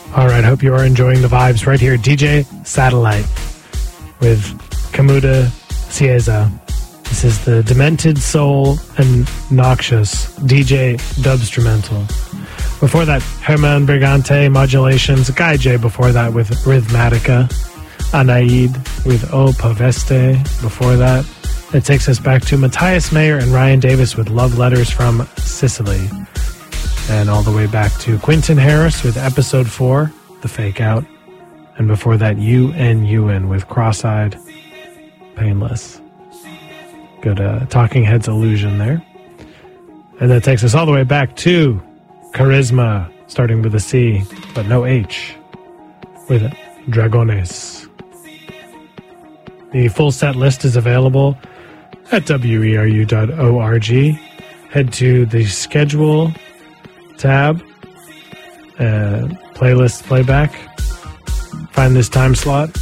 All right, hope you are enjoying the vibes right here. DJ Satellite with Kamuda Cieza. This is the Demented Soul and Noxious DJ Dubstrumental. Before that, Herman Brigante Modulations. Guy J before that with Rhythmatica. Anaid with O Paveste before that. It takes us back to Matthias Mayer and Ryan Davis with Love Letters from Sicily. And all the way back to Quentin Harris with Episode 4, The Fake Out. And before that, UN with Cross-Eyed Painless. Good Talking Heads illusion there. And that takes us all the way back to Charisma, starting with a C, but no H, with Dragones. The full set list is available at weru.org. Head to the schedule tab, playlist playback. Find this time slot.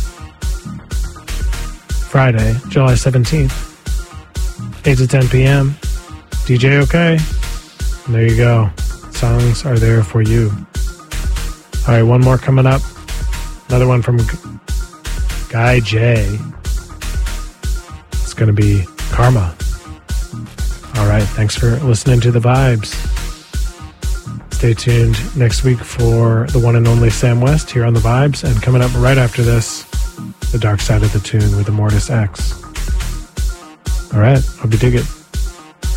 Friday, July 17th, 8 to 10 p.m. DJ OK. And there you go. Songs are there for you. All right, one more coming up. Another one from Guy J. It's going to be Karma. All right, thanks for listening to the vibes. Stay tuned next week for the one and only Sam West here on the vibes. And coming up right after this, The Dark Side of the Tune with Immortus X. All right, hope you dig it.